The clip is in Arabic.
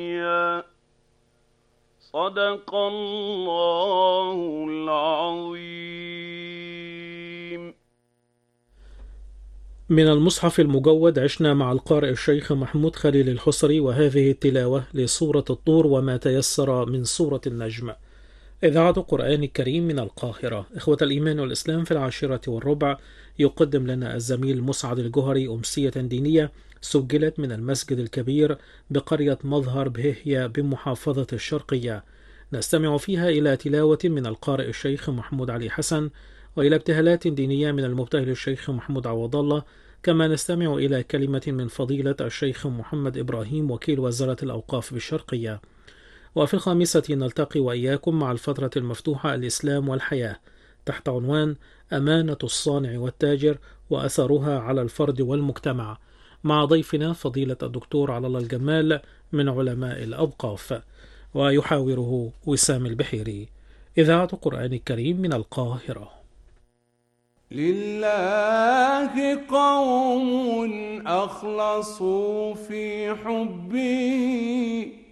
صدق الله العظيم. من المصحف المجود عشنا مع القارئ الشيخ محمود خليل الحصري، وهذه التلاوة لسورة الطور وما تيسر من سورة النجم. إذاعة القرآن الكريم من القاهرة. إخوة الإيمان والإسلام، في 10:15 يقدم لنا الزميل مسعد الجهري أمسية دينية سجلت من المسجد الكبير بقرية مظهر بهية بمحافظة الشرقية، نستمع فيها إلى تلاوة من القارئ الشيخ محمود علي حسن، وإلى ابتهالات دينية من المبتهل الشيخ محمود عوض الله، كما نستمع إلى كلمة من فضيلة الشيخ محمد إبراهيم وكيل وزارة الأوقاف بالشرقية. وفي 5 نلتقي وإياكم مع الفترة المفتوحة الإسلام والحياة، تحت عنوان أمانة الصانع والتاجر وأثرها على الفرد والمجتمع، مع ضيفنا فضيلة الدكتور على الله الجمال من علماء الأوقاف، ويحاوره وسام البحيري. إذاعة القرآن الكريم من القاهرة. لله قوم أخلصوا في حبي